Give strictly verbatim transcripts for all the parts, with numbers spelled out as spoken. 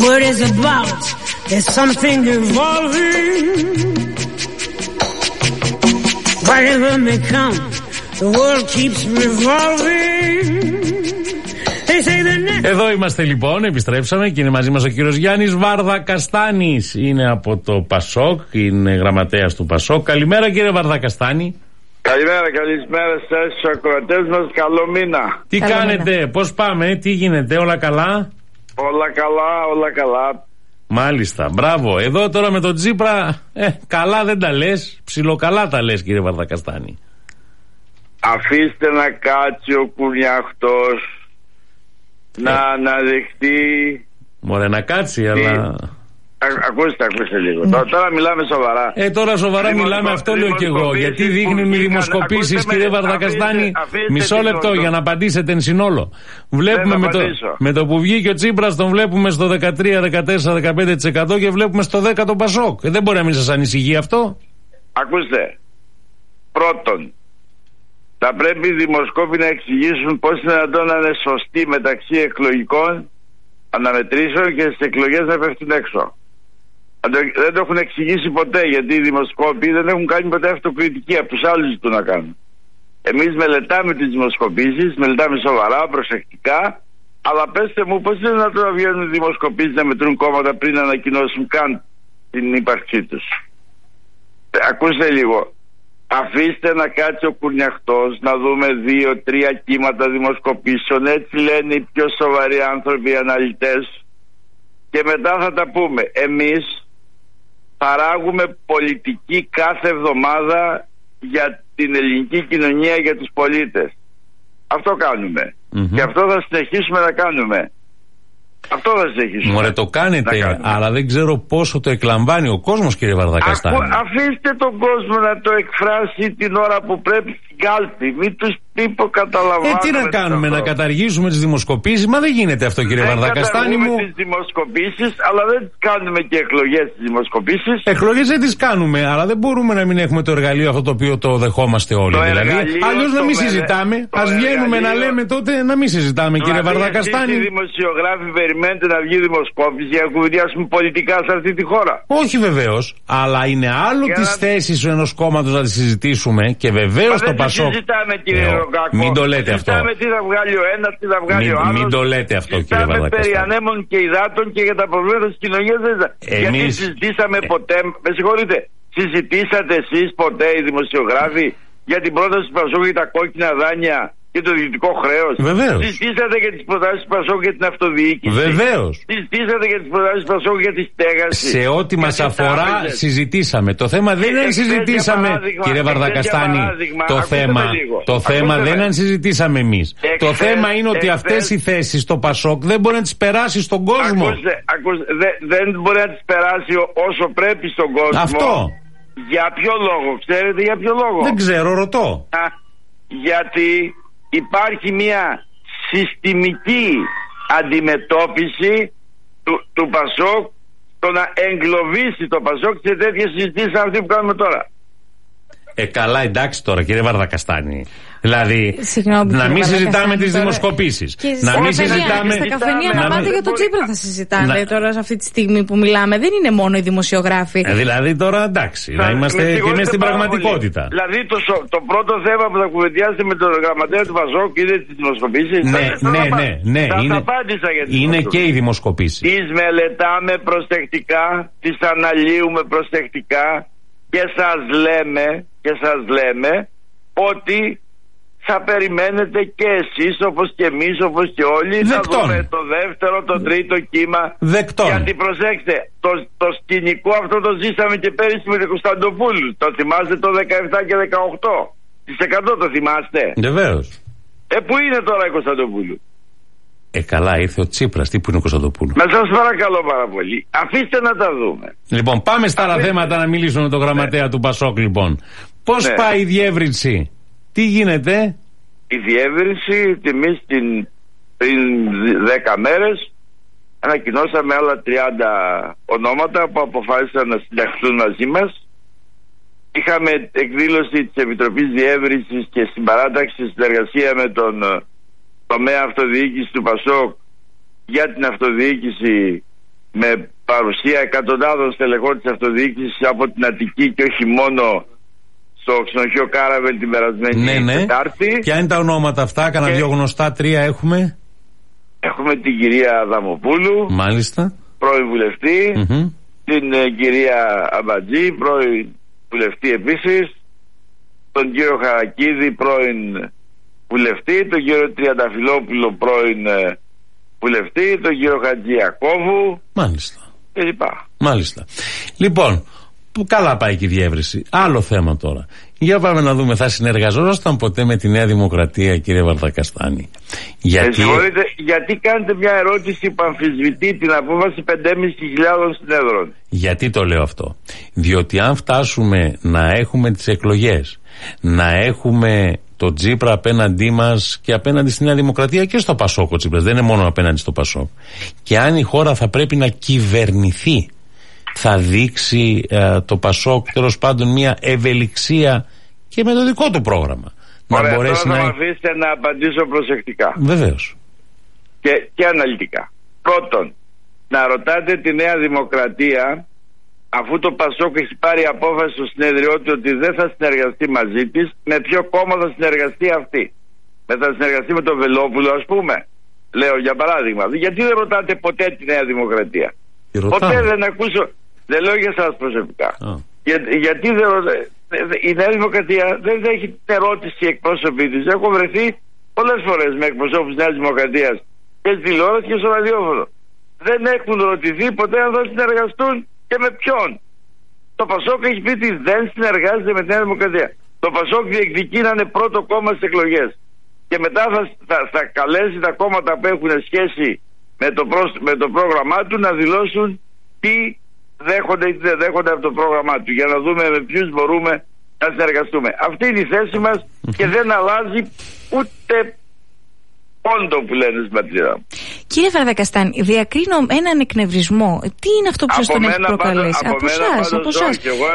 what it's about is something evolving. Whatever may come, the world keeps revolving. Εδώ είμαστε λοιπόν, επιστρέψαμε και είναι μαζί μας ο κύριος Γιάννης Βαρδακαστάνης. Είναι από το Πασόκ, είναι γραμματέας του Πασόκ. Καλημέρα κύριε Βαρδακαστάνη. Καλημέρα, καλησπέρα σας στους ακροατές μας, καλό μήνα. Τι καλό κάνετε, μήνα. Πώς πάμε, τι γίνεται, όλα καλά? Όλα καλά, όλα καλά. Μάλιστα, μπράβο. Εδώ τώρα με τον Τσίπρα, ε, καλά δεν τα λες, ψιλοκαλά τα λες κύριε Βαρδακαστάνη. Αφήστε να κάτσει ο κουνιαχτός να αναδειχτεί. Μωρέ να κάτσει, αλλά... Α, ακούστε, ακούστε λίγο. Τώρα, τώρα μιλάμε σοβαρά. Ε, τώρα σοβαρά δημοσκο... μιλάμε, αυτό λέω κι εγώ. Γιατί δείχνουν οι δημοσκοπήσεις, κύριε Βαρδακαστάνη. Μισό λεπτό για να απαντήσετε εν συνόλο. Βλέπουμε με το, με το που βγήκε ο Τσίπρας, τον βλέπουμε στο δεκατρία, δεκατέσσερα, δεκαπέντε τοις εκατό και βλέπουμε στο δέκα το Πασόκ. Ε, δεν μπορεί να μην σας ανησυχεί αυτό. Ακούστε. Πρώτον, θα πρέπει οι δημοσκόποι να εξηγήσουν πώς είναι δυνατόν να είναι σωστοί μεταξύ εκλογικών αναμετρήσεων και στις εκλογές να πέφτουν έξω. Δεν το έχουν εξηγήσει ποτέ, γιατί οι δημοσκόποι δεν έχουν κάνει ποτέ αυτοκριτική, από τους άλλους ζητούν να κάνουν. Εμείς μελετάμε τις δημοσκοπήσεις, μελετάμε σοβαρά, προσεκτικά, αλλά πέστε μου πώς είναι δυνατόν να βγαίνουν οι δημοσκοπήσεις να μετρούν κόμματα πριν να ανακοινώσουν καν την ύπαρξή τους. Ακούστε λίγο. Αφήστε να κάτσει ο κουνιαχτός να δούμε δύο-τρία κύματα δημοσκοπήσεων. Έτσι λένε οι πιο σοβαροί άνθρωποι, οι αναλυτές. Και μετά θα τα πούμε. Εμείς παράγουμε πολιτική κάθε εβδομάδα για την ελληνική κοινωνία, για τους πολίτες. Αυτό κάνουμε. Mm-hmm. Και αυτό θα συνεχίσουμε να κάνουμε. Αυτό θα συνεχίσουμε. Μωρέ, το κάνετε, αλλά δεν ξέρω πόσο το εκλαμβάνει ο κόσμος, κύριε Βαρδακαστάνη. Ακού, αφήστε τον κόσμο να το εκφράσει την ώρα που πρέπει στην κάλπη. Μην τους τύπο καταλαβαίνουμε. Ε, τι να κάνουμε, να καταργήσουμε τις δημοσκοπήσεις? Μα δεν γίνεται αυτό, κύριε δεν Βαρδακαστάνη μου. Δεν τις δημοσκοπήσεις, αλλά δεν τις κάνουμε και εκλογές τις δημοσκοπήσεις. Εκλογές δεν τις κάνουμε, αλλά δεν μπορούμε να μην έχουμε το εργαλείο αυτό το οποίο το δεχόμαστε όλοι. Το δηλαδή, αλλιώς να μην συζητάμε. Ας βγαίνουμε να λέμε τότε να μην συζητάμε, κύριε Βαρδακαστάνη. Οι δημοσιογράφοι περιμένετε να βγει δημοσκόπηση για να κουβεντιάσουμε πολιτικά σε αυτή τη χώρα. Όχι βεβαίως, αλλά είναι άλλο τις να... θέσεις ενός κόμματος να τις συζητήσουμε και βεβαίως το Πασόκ. Μην το λέτε αυτό. Συζητάμε τι θα βγάλει ο ένας, τι θα βγάλει μην, ο άλλος. Μην το λέτε αυτό, κύριε Βαρδακαστάνη. Συζητάμε περί ανέμων και υδάτων και για τα προβλήματα της κοινωνίας. Εμείς... Γιατί συζητήσαμε ε... ποτέ, με συγχωρείτε, συζητήσατε εσείς ποτέ οι δημοσιογράφοι για την πρόταση του Πασόκ για τα κόκκινα δάνεια και το διοικητικό χρέος? Βεβαίως. Συζητήσατε για τις προτάσεις του Πασόκ για την αυτοδιοίκηση? Βεβαίως. Συζητήσατε για τις προτάσεις του Πασόκ για τη στέγαση? Σε ό,τι μας αφορά συζητήσαμε. Το θέμα δεν είναι αν συζητήσαμε, κύριε Βαρδακαστάνη. Το θέμα, το θέμα δεν είναι αν συζητήσαμε εμείς. Το θέμα είναι ότι αυτές οι θέσεις στο Πασόκ δεν μπορεί να τις περάσει στον κόσμο. Ακούστε, ακούστε, δε, δεν μπορεί να τις περάσει όσο πρέπει στον κόσμο. Αυτό. Για ποιο λόγο, ξέρετε για ποιο λόγο? Δεν ξέρω, ρωτώ. Α, γιατί υπάρχει μια συστημική αντιμετώπιση του, του Πασόκ, το να εγκλωβίσει το Πασόκ σε τέτοιες συζητήσεις αυτή που κάνουμε τώρα. Ε, καλά, εντάξει τώρα, κύριε Βαρδακαστάνη. Δηλαδή, Συγγνώμη, να μην συζητάμε τις δημοσκοπήσεις. Να μην συζητάμε. Στα καφενεία να πάτε για τον Τσίπρα θα συζητάνε να... τώρα σε αυτή τη στιγμή που μιλάμε. Δεν είναι μόνο οι δημοσιογράφοι. Ε, δηλαδή τώρα εντάξει, θα, να είμαστε και μέσα στην πραγματικότητα. Δηλαδή το, το πρώτο θέμα που θα κουβεντιάσετε με τον γραμματέα του Πασόκ είναι τις δημοσκοπήσεις. Ναι, θα, ναι, ναι, ναι. Θα είναι, απάντησα για τις είναι και οι δημοσκοπήσεις. Τις μελετάμε προσεκτικά, τις αναλύουμε προσεκτικά και σας λέμε, και σας λέμε ότι θα περιμένετε και εσείς όπως και εμείς όπως και όλοι Δεκτών. να δούμε το δεύτερο, το τρίτο κύμα. Δεκτών. Γιατί προσέξτε, το, το σκηνικό αυτό το ζήσαμε και πέρυσι με τον Κωνσταντοπούλου. Το θυμάστε το δεκαεπτά και δεκαοκτώ τοις εκατό το θυμάστε? Βεβαίως. Ε, πού είναι τώρα η Κωνσταντοπούλου? Ε, καλά, ήρθε ο Τσίπρας. Τι που είναι ο Κωνσταντοπούλου? Να σας παρακαλώ πάρα πολύ. Αφήστε να τα δούμε. Λοιπόν, πάμε στα άλλα θέματα να μιλήσουμε με τον γραμματέα ναι. του Πασόκ, λοιπόν. Πώς ναι. πάει η διεύρυνση? Τι γίνεται? Η διεύρυνση, εμείς την, πριν δέκα μέρες ανακοινώσαμε άλλα τριάντα ονόματα που αποφάσισαν να συνταχθούν μαζί μας. Είχαμε εκδήλωση της Επιτροπής Διεύρυνσης και συμπαράταξη συνεργασία με τον τομέα αυτοδιοίκηση του Πασόκ για την αυτοδιοίκηση με παρουσία εκατοντάδων στελεχών της αυτοδιοίκησης από την Αττική και όχι μόνο στο ξενοδοχείο Κάραβελ την περασμένη ναι, ναι. Τετάρτη. Ποια είναι τα ονόματα αυτά, κανένα δύο γνωστά, τρία έχουμε. Έχουμε την κυρία Αδαμοπούλου. Μάλιστα. Πρώην βουλευτή. Mm-hmm. Την ε, κυρία Αμπατζή, πρώην βουλευτή επίσης. Τον κύριο Χαρακίδη, πρώην βουλευτή. Τον κύριο Τριανταφυλόπουλο, πρώην ε, βουλευτή. Τον κύριο Χατζιακόβου. Μάλιστα. Και λοιπά. Μάλιστα. Λοιπόν, που καλά πάει και η διεύρυνση. Άλλο θέμα τώρα. Για πάμε να δούμε, θα συνεργαζόσασταν ποτέ με τη Νέα Δημοκρατία, κύριε Βαρδακαστάνη? Γιατί... Ε, γιατί κάνετε μια ερώτηση που αμφισβητεί την απόφαση πέντε χιλιάδες πεντακόσιων συνέδρων? Γιατί το λέω αυτό? Διότι αν φτάσουμε να έχουμε τις εκλογές, να έχουμε το Τσίπρα απέναντί μας και απέναντι στη Νέα Δημοκρατία και στο Πασόκ, ο Τσίπρας δεν είναι μόνο απέναντι στο Πασόκ, και αν η χώρα θα πρέπει να κυβερνηθεί, θα δείξει ε, το Πασόκ τέλος πάντων μια ευελιξία και με το δικό του πρόγραμμα. Ωραία, να μπορέσει τώρα να... θα με αφήσετε να απαντήσω προσεκτικά. Βεβαίως. Και, και αναλυτικά. Πρώτον, να ρωτάτε τη Νέα Δημοκρατία, αφού το Πασόκ έχει πάρει απόφαση στο συνέδριό του ότι δεν θα συνεργαστεί μαζί της, με ποιο κόμμα θα συνεργαστεί αυτή? Δεν θα συνεργαστεί με τον Βελόπουλο, ας πούμε? Λέω για παράδειγμα. Γιατί δεν ρωτάτε ποτέ τη Νέα Δημοκρατία? Ποτέ δεν ακούσω. Δεν λέω για εσάς προσωπικά. Oh. Για, γιατί δεν ρωτάτε? Η Νέα Δημοκρατία δεν έχει την ερώτηση εκπρόσωποι της. Έχω βρεθεί πολλές φορές με εκπροσώπους της Νέας Δημοκρατίας και στη τηλεόραση και στο ραδιόφωνο. Δεν έχουν ρωτηθεί ποτέ αν θα συνεργαστούν και με ποιον. Το Πασόκ έχει πει ότι δεν συνεργάζεται με τη Νέα Δημοκρατία. Το Πασόκ διεκδικεί να είναι πρώτο κόμμα στις εκλογές. Και μετά θα, θα, θα καλέσει τα κόμματα που έχουν σχέση με το, προ, με το πρόγραμμά του να δηλώσουν τι δέχονται ή τι δεν δέχονται από το πρόγραμμά του, για να δούμε με ποιους μπορούμε να συνεργαστούμε. Αυτή είναι η θέση μας και δεν αλλάζει ούτε πόντο που λένε στην πατρίδα μου. Κύριε Βαρδακαστάνη, διακρίνω έναν εκνευρισμό. Τι είναι αυτό που σας τον έχει προκαλέσει? Από εσάς, από εσάς.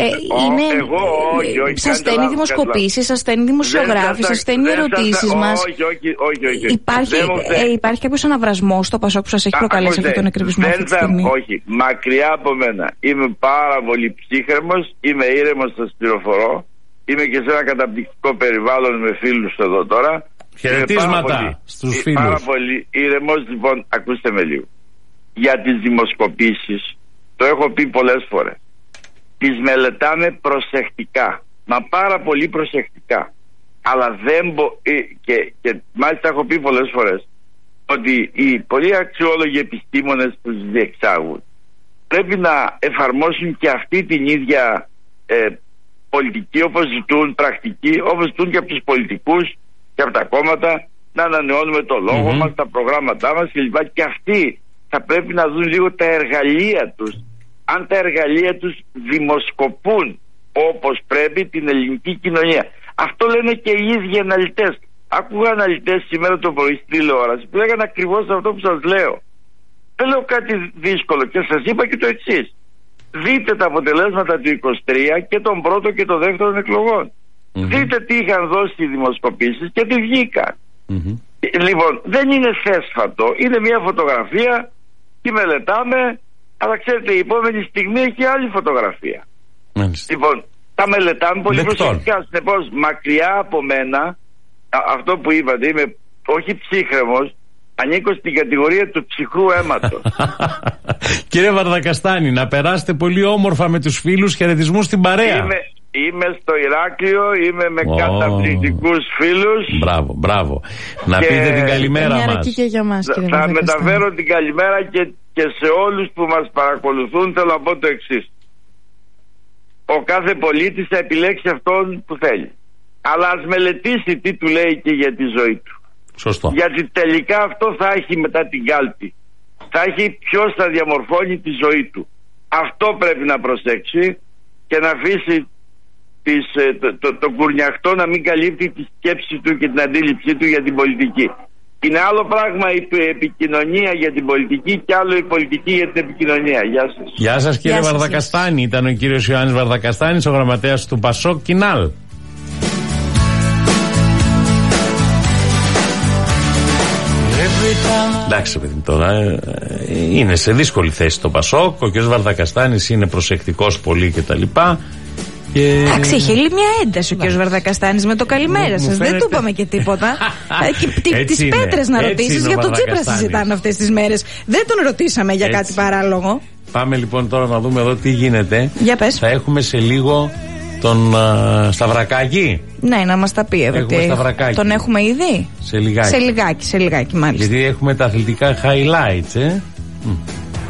Σας στέλνει δημοσκοπήσεις, σας στέλνει δημοσιογράφοι, σας στέλνει ερωτήσεις μας. Όχι, όχι, όχι. Υπάρχει, ε, υπάρχει κάποιος αναβρασμός στο Πασόκ που σας έχει προκαλέσει αυτόν τον εκνευρισμό αυτή τη στιγμή? Όχι, μακριά από μένα. Είμαι πάρα πολύ ψύχρεμος, είμαι ήρεμος, σας πληροφορώ. Είμαι και σε ένα καταπληκτικό περιβάλλον με φίλους εδώ τώρα. Χαιρετίσματα στους φίλους. Πάρα πολύ ήρεμος. Λοιπόν, ακούστε με λίγο. Για τις δημοσκοπήσεις, το έχω πει πολλές φορές, τις μελετάμε προσεκτικά, μα πάρα πολύ προσεκτικά. Αλλά δεν μπο... και, και μάλιστα έχω πει πολλές φορές ότι οι πολύ αξιόλογοι επιστήμονες που τις διεξάγουν πρέπει να εφαρμόσουν και αυτή την ίδια ε, πολιτική, όπως ζητούν, πρακτική, όπως ζητούν και από τους πολιτικούς και από τα κόμματα, να ανανεώνουμε το λόγο mm-hmm. μας, τα προγράμματά μας κλπ. Και αυτοί θα πρέπει να δουν λίγο τα εργαλεία τους. Αν τα εργαλεία τους δημοσκοπούν όπως πρέπει την ελληνική κοινωνία. Αυτό λένε και οι ίδιοι αναλυτές. Άκουγα αναλυτές σήμερα το πρωί στη τηλεόραση που λέγανε ακριβώς αυτό που σας λέω. Δεν λέω κάτι δύσκολο και σας είπα και το εξής. Δείτε τα αποτελέσματα του είκοσι τρία και των πρώτων και των δεύτερων εκλογών. Mm-hmm. Δείτε τι είχαν δώσει οι δημοσκοπήσεις και τι βγήκαν. Mm-hmm. Λοιπόν, δεν είναι θέσφατο, είναι μια φωτογραφία και μελετάμε, αλλά ξέρετε η επόμενη στιγμή έχει άλλη φωτογραφία. Mm-hmm. Λοιπόν, τα μελετάμε πολύ προσεκτικά. Συνεπώς, μακριά από μένα, α, αυτό που είπατε, είμαι όχι ψύχρεμος, ανήκω στην κατηγορία του ψυχρού αίματος. Κύριε Βαρδακαστάνη, να περάσετε πολύ όμορφα με τους φίλους, χαιρετισμούς στην παρέα. Είμαι, είμαι στο Ηράκλειο, είμαι με oh. καταπληκτικούς φίλους. Μπράβο, μπράβο. Να και πείτε την καλημέρα μας. Και για μας θα θα μεταφέρω την καλημέρα και, και σε όλους που μας παρακολουθούν. Θέλω να πω το εξής. Ο κάθε πολίτης θα επιλέξει αυτόν που θέλει. Αλλά ας μελετήσει τι του λέει και για τη ζωή του. Σωστό. Γιατί τελικά αυτό θα έχει μετά την κάλπη. Θα έχει ποιος θα διαμορφώνει τη ζωή του. Αυτό πρέπει να προσέξει και να αφήσει τις, το, το, το κουρνιαχτό να μην καλύπτει τη σκέψη του και την αντίληψή του για την πολιτική. Είναι άλλο πράγμα η επικοινωνία για την πολιτική και άλλο η πολιτική για την επικοινωνία. Γεια σας. Γεια σας κύριε Γεια Βαρδακαστάνη. Ήταν ο κύριος Ιωάννης Βαρδακαστάνης, ο γραμματέας του Πασόκ Κινάλ. Every Εντάξει, παιδί, τώρα ε, είναι σε δύσκολη θέση το Πασόκ. Ο κ. Βαρδακαστάνης είναι προσεκτικός πολύ κτλ. Και... Εντάξει, είχε μια ένταση ο κ. Βαρδακαστάνης με το καλημέρα σας. Δεν του είπαμε και τίποτα. Τις πέτρες να ρωτήσεις, για τον Τσίπρα συζητάνε αυτές τις μέρες. Δεν τον ρωτήσαμε για έτσι. Κάτι παράλογο. Πάμε λοιπόν τώρα να δούμε εδώ τι γίνεται. Για πες. Θα έχουμε σε λίγο τον uh, Σταυρακάκη. Ναι, να μας τα πει εδώ. Τον έχουμε ήδη. Σε λιγάκι. Σε λιγάκι, σε λιγάκι μάλιστα. Γιατί έχουμε τα αθλητικά highlights, ε.